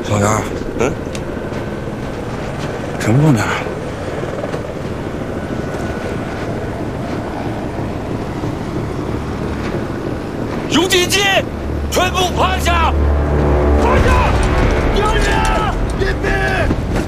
老杨，什么状态？ 有紧急，全部趴下！